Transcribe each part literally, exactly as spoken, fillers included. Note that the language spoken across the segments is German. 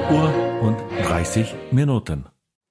Uhr und dreißig Minuten.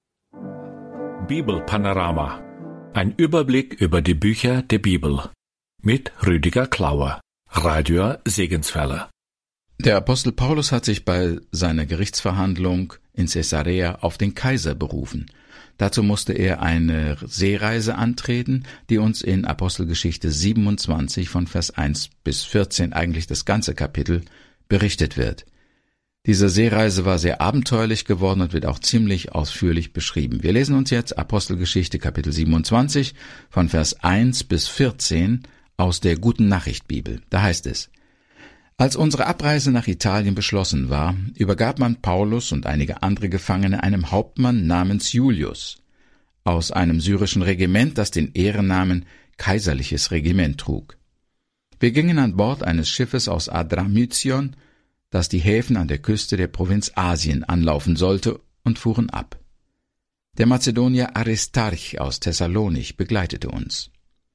Bibelpanorama. Ein Überblick über die Bücher der Bibel. Mit Rüdiger Klauer, Radio Segenswelle. Der Apostel Paulus hat sich bei seiner Gerichtsverhandlung in Caesarea auf den Kaiser berufen. Dazu musste er eine Seereise antreten, die uns in Apostelgeschichte siebenundzwanzig von Vers eins bis vierzehn, eigentlich das ganze Kapitel, berichtet wird. Diese Seereise war sehr abenteuerlich geworden und wird auch ziemlich ausführlich beschrieben. Wir lesen uns jetzt Apostelgeschichte Kapitel siebenundzwanzig von Vers eins bis vierzehn aus der Guten Nachricht Bibel. Da heißt es: Als unsere Abreise nach Italien beschlossen war, übergab man Paulus und einige andere Gefangene einem Hauptmann namens Julius aus einem syrischen Regiment, das den Ehrennamen Kaiserliches Regiment trug. Wir gingen an Bord eines Schiffes aus Adramytion, das die Häfen an der Küste der Provinz Asien anlaufen sollte, und fuhren ab. Der Mazedonier Aristarch aus Thessalonich begleitete uns.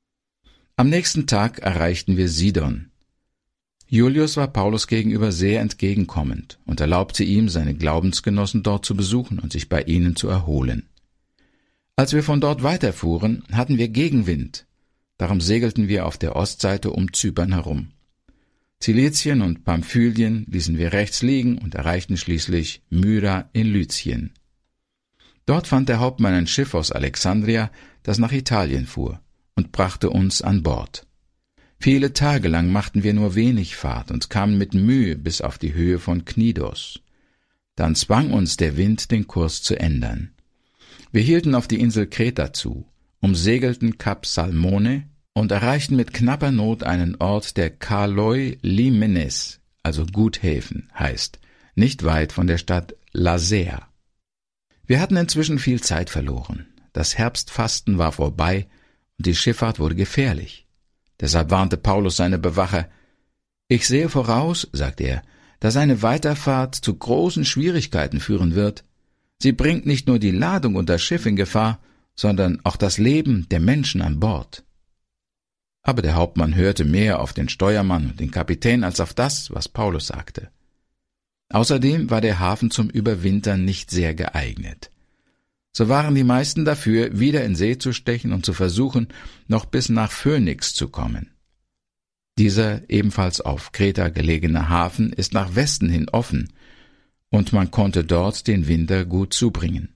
Am nächsten Tag erreichten wir Sidon. Julius war Paulus gegenüber sehr entgegenkommend und erlaubte ihm, seine Glaubensgenossen dort zu besuchen und sich bei ihnen zu erholen. Als wir von dort weiterfuhren, hatten wir Gegenwind, darum segelten wir auf der Ostseite um Zypern herum. Zilizien und Pamphylien ließen wir rechts liegen und erreichten schließlich Myra in Lyzien. Dort fand der Hauptmann ein Schiff aus Alexandria, das nach Italien fuhr, und brachte uns an Bord. Viele Tage lang machten wir nur wenig Fahrt und kamen mit Mühe bis auf die Höhe von Knidos. Dann zwang uns der Wind, den Kurs zu ändern. Wir hielten auf die Insel Kreta zu, umsegelten Kap Salmone und erreichten mit knapper Not einen Ort, der Kaloi Limenes, also Guthäfen, heißt, nicht weit von der Stadt Lasea. Wir hatten inzwischen viel Zeit verloren. Das Herbstfasten war vorbei und die Schifffahrt wurde gefährlich. Deshalb warnte Paulus seine Bewacher. »Ich sehe voraus«, sagte er, »dass eine Weiterfahrt zu großen Schwierigkeiten führen wird. Sie bringt nicht nur die Ladung und das Schiff in Gefahr, sondern auch das Leben der Menschen an Bord.« Aber der Hauptmann hörte mehr auf den Steuermann und den Kapitän als auf das, was Paulus sagte. Außerdem war der Hafen zum Überwintern nicht sehr geeignet. So waren die meisten dafür, wieder in See zu stechen und zu versuchen, noch bis nach Phönix zu kommen. Dieser ebenfalls auf Kreta gelegene Hafen ist nach Westen hin offen, und man konnte dort den Winter gut zubringen.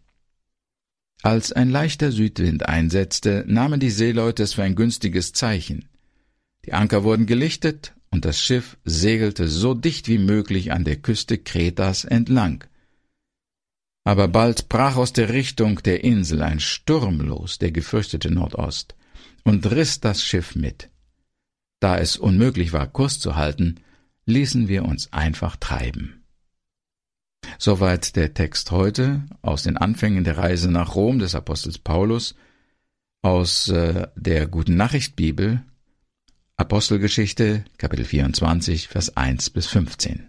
Als ein leichter Südwind einsetzte, nahmen die Seeleute es für ein günstiges Zeichen. Die Anker wurden gelichtet und das Schiff segelte so dicht wie möglich an der Küste Kretas entlang. Aber bald brach aus der Richtung der Insel ein Sturm los, der gefürchtete Nordost, und riss das Schiff mit. Da es unmöglich war, Kurs zu halten, ließen wir uns einfach treiben. Soweit der Text heute aus den Anfängen der Reise nach Rom des Apostels Paulus, aus äh, der Guten Nachricht Bibel, Apostelgeschichte, Kapitel vierundzwanzig, Vers eins bis fünfzehn.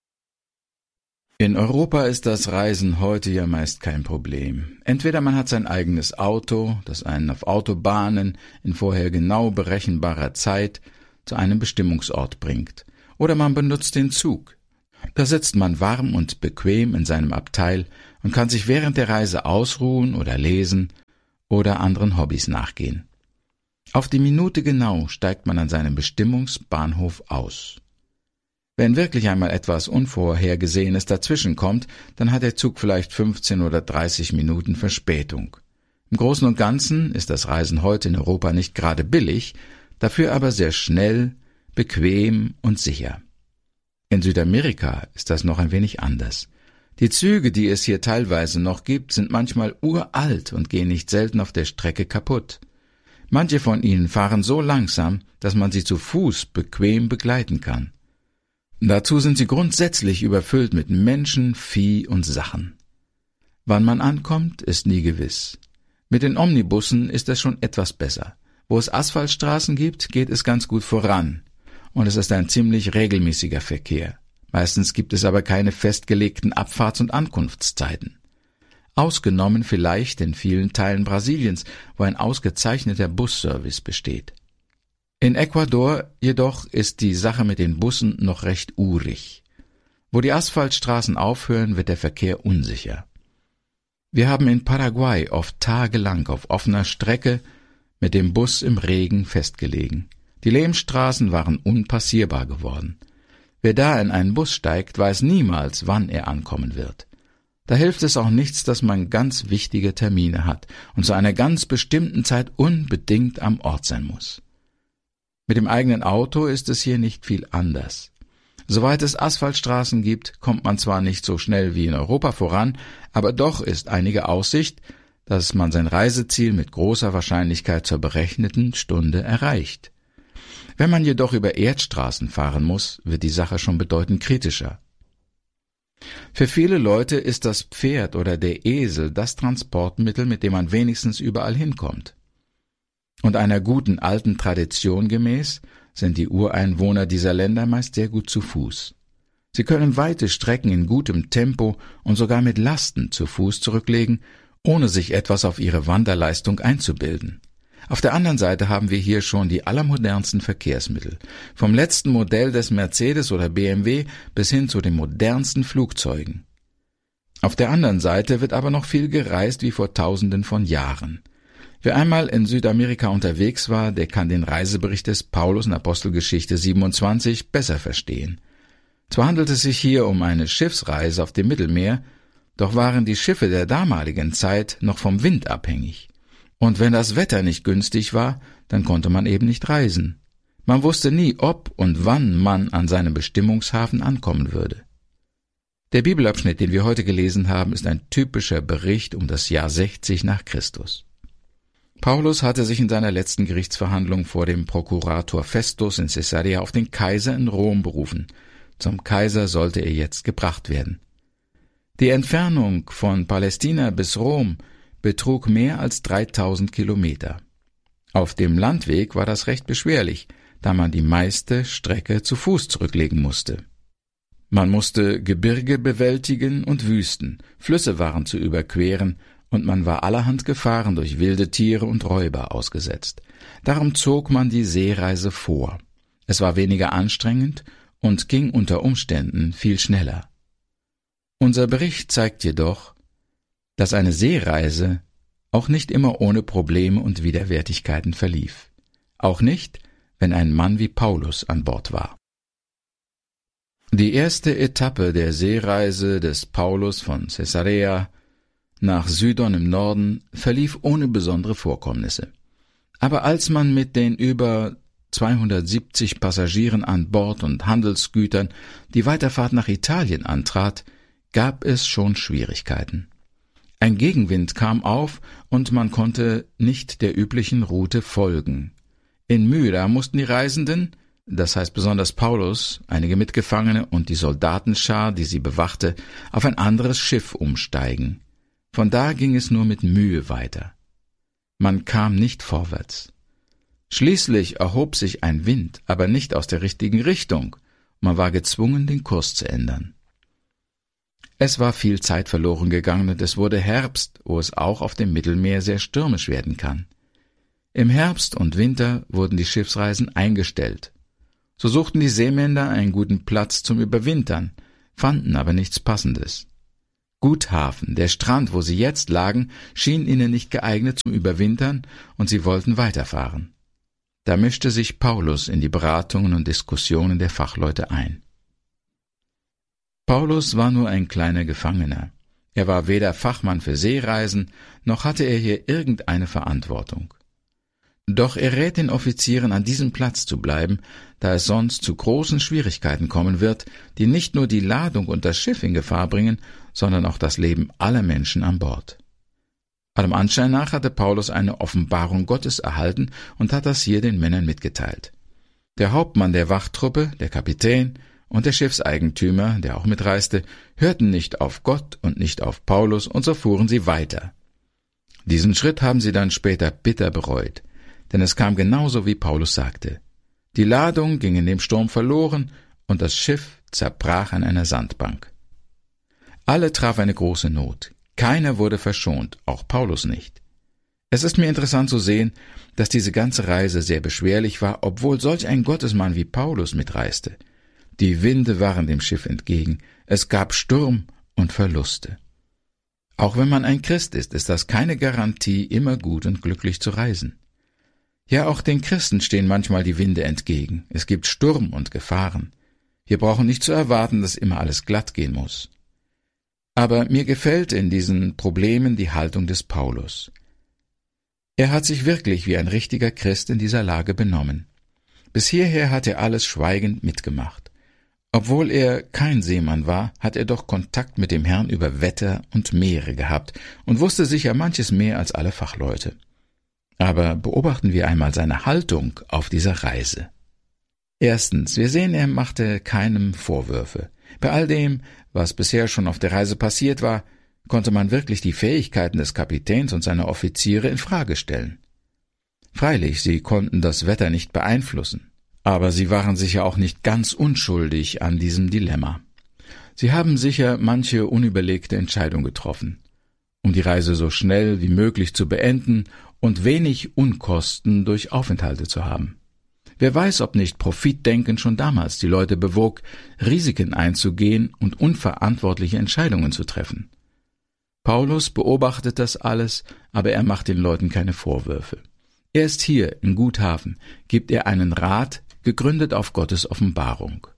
In Europa ist das Reisen heute ja meist kein Problem. Entweder man hat sein eigenes Auto, das einen auf Autobahnen in vorher genau berechenbarer Zeit zu einem Bestimmungsort bringt, oder man benutzt den Zug. Da sitzt man warm und bequem in seinem Abteil und kann sich während der Reise ausruhen oder lesen oder anderen Hobbys nachgehen. Auf die Minute genau steigt man an seinem Bestimmungsbahnhof aus. Wenn wirklich einmal etwas Unvorhergesehenes dazwischenkommt, dann hat der Zug vielleicht fünfzehn oder dreißig Minuten Verspätung. Im Großen und Ganzen ist das Reisen heute in Europa nicht gerade billig, dafür aber sehr schnell, bequem und sicher. In Südamerika ist das noch ein wenig anders. Die Züge, die es hier teilweise noch gibt, sind manchmal uralt und gehen nicht selten auf der Strecke kaputt. Manche von ihnen fahren so langsam, dass man sie zu Fuß bequem begleiten kann. Dazu sind sie grundsätzlich überfüllt mit Menschen, Vieh und Sachen. Wann man ankommt, ist nie gewiss. Mit den Omnibussen ist es schon etwas besser. Wo es Asphaltstraßen gibt, geht es ganz gut voran. Und es ist ein ziemlich regelmäßiger Verkehr. Meistens gibt es aber keine festgelegten Abfahrts- und Ankunftszeiten. Ausgenommen vielleicht in vielen Teilen Brasiliens, wo ein ausgezeichneter Busservice besteht. In Ecuador jedoch ist die Sache mit den Bussen noch recht urig. Wo die Asphaltstraßen aufhören, wird der Verkehr unsicher. Wir haben in Paraguay oft tagelang auf offener Strecke mit dem Bus im Regen festgelegen. Die Lehmstraßen waren unpassierbar geworden. Wer da in einen Bus steigt, weiß niemals, wann er ankommen wird. Da hilft es auch nichts, dass man ganz wichtige Termine hat und zu einer ganz bestimmten Zeit unbedingt am Ort sein muss. Mit dem eigenen Auto ist es hier nicht viel anders. Soweit es Asphaltstraßen gibt, kommt man zwar nicht so schnell wie in Europa voran, aber doch ist einige Aussicht, dass man sein Reiseziel mit großer Wahrscheinlichkeit zur berechneten Stunde erreicht. Wenn man jedoch über Erdstraßen fahren muss, wird die Sache schon bedeutend kritischer. Für viele Leute ist das Pferd oder der Esel das Transportmittel, mit dem man wenigstens überall hinkommt. Und einer guten alten Tradition gemäß sind die Ureinwohner dieser Länder meist sehr gut zu Fuß. Sie können weite Strecken in gutem Tempo und sogar mit Lasten zu Fuß zurücklegen, ohne sich etwas auf ihre Wanderleistung einzubilden. Auf der anderen Seite haben wir hier schon die allermodernsten Verkehrsmittel, vom letzten Modell des Mercedes oder B M W bis hin zu den modernsten Flugzeugen. Auf der anderen Seite wird aber noch viel gereist wie vor Tausenden von Jahren. Wer einmal in Südamerika unterwegs war, der kann den Reisebericht des Paulus in Apostelgeschichte siebenundzwanzig besser verstehen. Zwar handelt es sich hier um eine Schiffsreise auf dem Mittelmeer, doch waren die Schiffe der damaligen Zeit noch vom Wind abhängig. Und wenn das Wetter nicht günstig war, dann konnte man eben nicht reisen. Man wusste nie, ob und wann man an seinem Bestimmungshafen ankommen würde. Der Bibelabschnitt, den wir heute gelesen haben, ist ein typischer Bericht um das Jahr sechzig nach Christus. Paulus hatte sich in seiner letzten Gerichtsverhandlung vor dem Prokurator Festus in Caesarea auf den Kaiser in Rom berufen. Zum Kaiser sollte er jetzt gebracht werden. Die Entfernung von Palästina bis Rom betrug mehr als dreitausend Kilometer. Auf dem Landweg war das recht beschwerlich, da man die meiste Strecke zu Fuß zurücklegen musste. Man musste Gebirge bewältigen und Wüsten, Flüsse waren zu überqueren, und man war allerhand Gefahren durch wilde Tiere und Räuber ausgesetzt. Darum zog man die Seereise vor. Es war weniger anstrengend und ging unter Umständen viel schneller. Unser Bericht zeigt jedoch, dass eine Seereise auch nicht immer ohne Probleme und Widerwärtigkeiten verlief. Auch nicht, wenn ein Mann wie Paulus an Bord war. Die erste Etappe der Seereise des Paulus von Caesarea nach Sidon im Norden verlief ohne besondere Vorkommnisse. Aber als man mit den über zweihundertsiebzig Passagieren an Bord und Handelsgütern die Weiterfahrt nach Italien antrat, gab es schon Schwierigkeiten. Ein Gegenwind kam auf und man konnte nicht der üblichen Route folgen. In Myra mussten die Reisenden, das heißt besonders Paulus, einige Mitgefangene und die Soldatenschar, die sie bewachte, auf ein anderes Schiff umsteigen. Von da ging es nur mit Mühe weiter. Man kam nicht vorwärts. Schließlich erhob sich ein Wind, aber nicht aus der richtigen Richtung. Man war gezwungen, den Kurs zu ändern. Es war viel Zeit verloren gegangen und es wurde Herbst, wo es auch auf dem Mittelmeer sehr stürmisch werden kann. Im Herbst und Winter wurden die Schiffsreisen eingestellt. So suchten die Seemänner einen guten Platz zum Überwintern, fanden aber nichts Passendes. Guthafen, der Strand, wo sie jetzt lagen, schien ihnen nicht geeignet zum Überwintern und sie wollten weiterfahren. Da mischte sich Paulus in die Beratungen und Diskussionen der Fachleute ein. Paulus war nur ein kleiner Gefangener. Er war weder Fachmann für Seereisen, noch hatte er hier irgendeine Verantwortung. Doch er rät den Offizieren, an diesem Platz zu bleiben, da es sonst zu großen Schwierigkeiten kommen wird, die nicht nur die Ladung und das Schiff in Gefahr bringen, sondern auch das Leben aller Menschen an Bord. Allem Anschein nach hatte Paulus eine Offenbarung Gottes erhalten und hat das hier den Männern mitgeteilt. Der Hauptmann der Wachtruppe, der Kapitän und der Schiffseigentümer, der auch mitreiste, hörten nicht auf Gott und nicht auf Paulus, und so fuhren sie weiter. Diesen Schritt haben sie dann später bitter bereut, denn es kam genauso, wie Paulus sagte. Die Ladung ging in dem Sturm verloren und das Schiff zerbrach an einer Sandbank. Alle traf eine große Not. Keiner wurde verschont, auch Paulus nicht. Es ist mir interessant zu sehen, dass diese ganze Reise sehr beschwerlich war, obwohl solch ein Gottesmann wie Paulus mitreiste. Die Winde waren dem Schiff entgegen. Es gab Sturm und Verluste. Auch wenn man ein Christ ist, ist das keine Garantie, immer gut und glücklich zu reisen. Ja, auch den Christen stehen manchmal die Winde entgegen. Es gibt Sturm und Gefahren. Wir brauchen nicht zu erwarten, dass immer alles glatt gehen muss. Aber mir gefällt in diesen Problemen die Haltung des Paulus. Er hat sich wirklich wie ein richtiger Christ in dieser Lage benommen. Bis hierher hat er alles schweigend mitgemacht. Obwohl er kein Seemann war, hat er doch Kontakt mit dem Herrn über Wetter und Meere gehabt und wusste sicher manches mehr als alle Fachleute. Aber beobachten wir einmal seine Haltung auf dieser Reise. Erstens, wir sehen, er machte keinem Vorwürfe. Bei all dem, was bisher schon auf der Reise passiert war, konnte man wirklich die Fähigkeiten des Kapitäns und seiner Offiziere in Frage stellen. Freilich, sie konnten das Wetter nicht beeinflussen, aber sie waren sicher auch nicht ganz unschuldig an diesem Dilemma. Sie haben sicher manche unüberlegte Entscheidung getroffen, um die Reise so schnell wie möglich zu beenden und wenig Unkosten durch Aufenthalte zu haben. Wer weiß, ob nicht Profitdenken schon damals die Leute bewog, Risiken einzugehen und unverantwortliche Entscheidungen zu treffen. Paulus beobachtet das alles, aber er macht den Leuten keine Vorwürfe. Erst hier in Guthafen gibt er einen Rat, gegründet auf Gottes Offenbarung.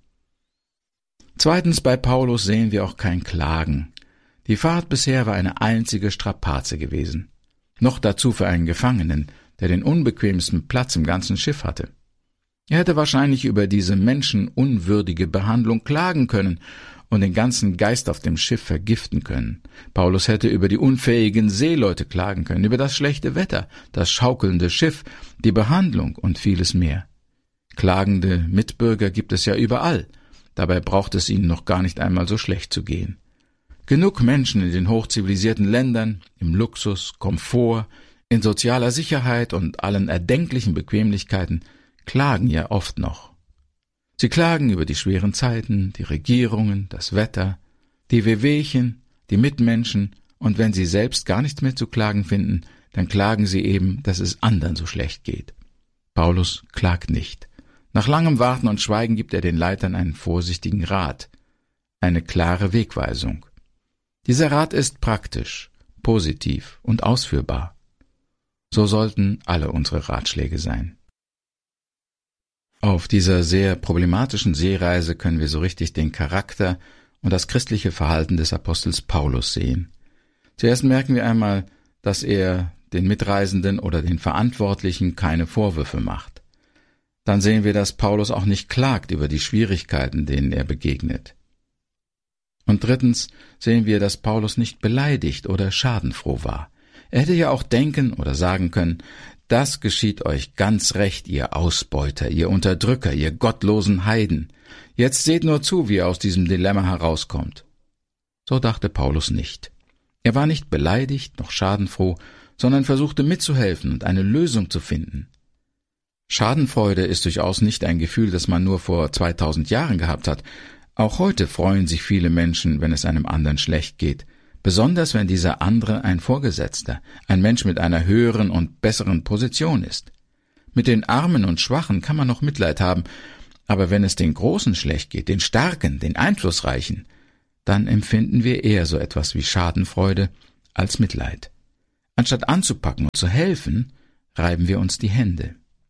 Zweitens, bei Paulus sehen wir auch kein Klagen. Die Fahrt bisher war eine einzige Strapaze gewesen. Noch dazu für einen Gefangenen, der den unbequemsten Platz im ganzen Schiff hatte. Er hätte wahrscheinlich über diese menschenunwürdige Behandlung klagen können und den ganzen Geist auf dem Schiff vergiften können. Paulus hätte über die unfähigen Seeleute klagen können, über das schlechte Wetter, das schaukelnde Schiff, die Behandlung und vieles mehr. Klagende Mitbürger gibt es ja überall, dabei braucht es ihnen noch gar nicht einmal so schlecht zu gehen. Genug Menschen in den hochzivilisierten Ländern, im Luxus, Komfort, in sozialer Sicherheit und allen erdenklichen Bequemlichkeiten klagen ja oft noch. Sie klagen über die schweren Zeiten, die Regierungen, das Wetter, die Wehwehchen, die Mitmenschen, und wenn sie selbst gar nichts mehr zu klagen finden, dann klagen sie eben, dass es anderen so schlecht geht. Paulus klagt nicht. Nach langem Warten und Schweigen gibt er den Leitern einen vorsichtigen Rat, eine klare Wegweisung. Dieser Rat ist praktisch, positiv und ausführbar. So sollten alle unsere Ratschläge sein. Auf dieser sehr problematischen Seereise können wir so richtig den Charakter und das christliche Verhalten des Apostels Paulus sehen. Zuerst merken wir einmal, dass er den Mitreisenden oder den Verantwortlichen keine Vorwürfe macht. Dann sehen wir, dass Paulus auch nicht klagt über die Schwierigkeiten, denen er begegnet. Und drittens sehen wir, dass Paulus nicht beleidigt oder schadenfroh war. Er hätte ja auch denken oder sagen können, das geschieht euch ganz recht, ihr Ausbeuter, ihr Unterdrücker, ihr gottlosen Heiden. Jetzt seht nur zu, wie er aus diesem Dilemma herauskommt. So dachte Paulus nicht. Er war nicht beleidigt noch schadenfroh, sondern versuchte mitzuhelfen und eine Lösung zu finden. Schadenfreude ist durchaus nicht ein Gefühl, das man nur vor zweitausend Jahren gehabt hat. Auch heute freuen sich viele Menschen, wenn es einem anderen schlecht geht. Besonders wenn dieser andere ein Vorgesetzter, ein Mensch mit einer höheren und besseren Position ist. Mit den Armen und Schwachen kann man noch Mitleid haben, aber wenn es den Großen schlecht geht, den Starken, den Einflussreichen, dann empfinden wir eher so etwas wie Schadenfreude als Mitleid. Anstatt anzupacken und zu helfen, reiben wir uns die Hände.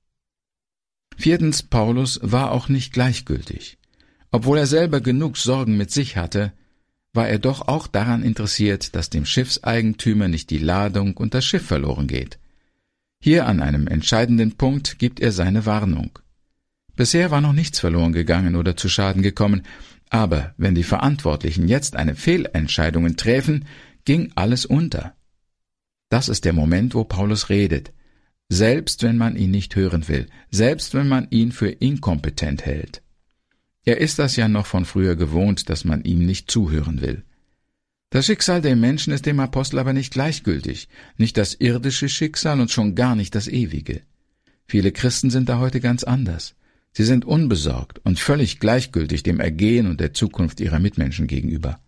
Viertens, Paulus war auch nicht gleichgültig. Obwohl er selber genug Sorgen mit sich hatte, war er doch auch daran interessiert, dass dem Schiffseigentümer nicht die Ladung und das Schiff verloren geht. Hier an einem entscheidenden Punkt gibt er seine Warnung. Bisher war noch nichts verloren gegangen oder zu Schaden gekommen, aber wenn die Verantwortlichen jetzt eine Fehlentscheidung treffen, ging alles unter. Das ist der Moment, wo Paulus redet, selbst wenn man ihn nicht hören will, selbst wenn man ihn für inkompetent hält. Er ist das ja noch von früher gewohnt, dass man ihm nicht zuhören will. Das Schicksal der Menschen ist dem Apostel aber nicht gleichgültig, nicht das irdische Schicksal und schon gar nicht das ewige. Viele Christen sind da heute ganz anders. Sie sind unbesorgt und völlig gleichgültig dem Ergehen und der Zukunft ihrer Mitmenschen gegenüber.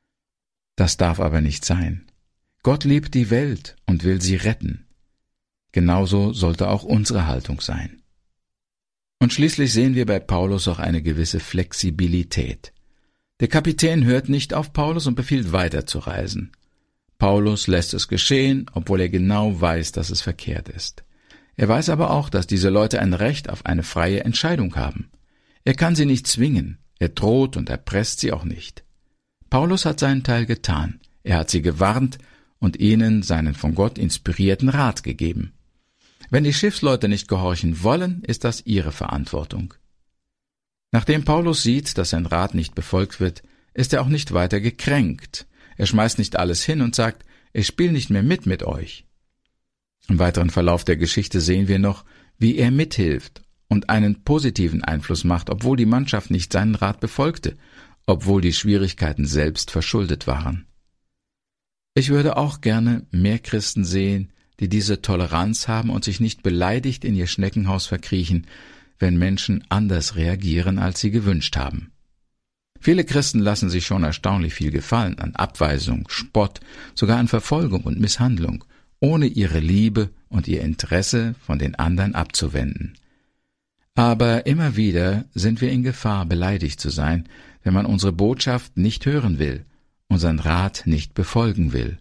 Das darf aber nicht sein. Gott liebt die Welt und will sie retten. Genauso sollte auch unsere Haltung sein. Und schließlich sehen wir bei Paulus auch eine gewisse Flexibilität. Der Kapitän hört nicht auf Paulus und befiehlt weiter zu reisen. Paulus lässt es geschehen, obwohl er genau weiß, dass es verkehrt ist. Er weiß aber auch, dass diese Leute ein Recht auf eine freie Entscheidung haben. Er kann sie nicht zwingen, er droht und erpresst sie auch nicht. Paulus hat seinen Teil getan, er hat sie gewarnt und ihnen seinen von Gott inspirierten Rat gegeben. Wenn die Schiffsleute nicht gehorchen wollen, ist das ihre Verantwortung. Nachdem Paulus sieht, dass sein Rat nicht befolgt wird, ist er auch nicht weiter gekränkt. Er schmeißt nicht alles hin und sagt, ich spiele nicht mehr mit mit euch. Im weiteren Verlauf der Geschichte sehen wir noch, wie er mithilft und einen positiven Einfluss macht, obwohl die Mannschaft nicht seinen Rat befolgte, obwohl die Schwierigkeiten selbst verschuldet waren. Ich würde auch gerne mehr Christen sehen, die diese Toleranz haben und sich nicht beleidigt in ihr Schneckenhaus verkriechen, wenn Menschen anders reagieren, als sie gewünscht haben. Viele Christen lassen sich schon erstaunlich viel gefallen an Abweisung, Spott, sogar an Verfolgung und Misshandlung, ohne ihre Liebe und ihr Interesse von den anderen abzuwenden. Aber immer wieder sind wir in Gefahr, beleidigt zu sein, wenn man unsere Botschaft nicht hören will, unseren Rat nicht befolgen will.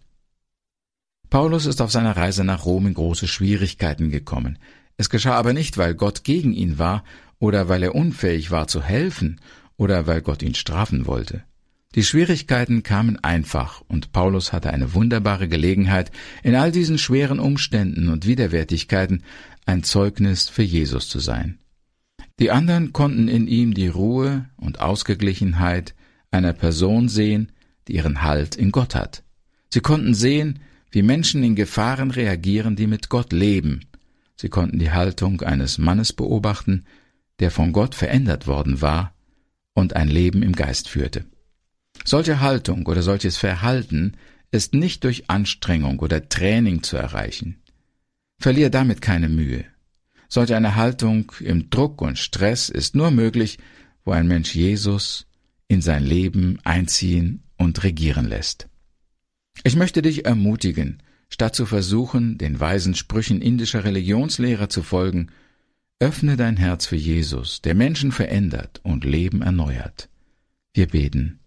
Paulus ist auf seiner Reise nach Rom in große Schwierigkeiten gekommen. Es geschah aber nicht, weil Gott gegen ihn war oder weil er unfähig war zu helfen oder weil Gott ihn strafen wollte. Die Schwierigkeiten kamen einfach und Paulus hatte eine wunderbare Gelegenheit, in all diesen schweren Umständen und Widerwärtigkeiten ein Zeugnis für Jesus zu sein. Die anderen konnten in ihm die Ruhe und Ausgeglichenheit einer Person sehen, die ihren Halt in Gott hat. Sie konnten sehen, wie Menschen in Gefahren reagieren, die mit Gott leben. Sie konnten die Haltung eines Mannes beobachten, der von Gott verändert worden war und ein Leben im Geist führte. Solche Haltung oder solches Verhalten ist nicht durch Anstrengung oder Training zu erreichen. Verlier damit keine Mühe. Solch eine Haltung im Druck und Stress ist nur möglich, wo ein Mensch Jesus in sein Leben einziehen und regieren lässt. Ich möchte dich ermutigen, statt zu versuchen, den weisen Sprüchen indischer Religionslehrer zu folgen, öffne dein Herz für Jesus, der Menschen verändert und Leben erneuert. Wir beten.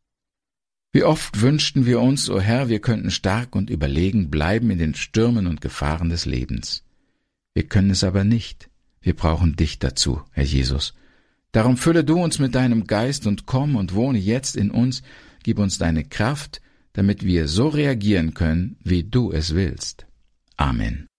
Wie oft wünschten wir uns, o Herr, wir könnten stark und überlegen bleiben in den Stürmen und Gefahren des Lebens. Wir können es aber nicht. Wir brauchen dich dazu, Herr Jesus. Darum fülle du uns mit deinem Geist und komm und wohne jetzt in uns, gib uns deine Kraft, damit wir so reagieren können, wie du es willst. Amen.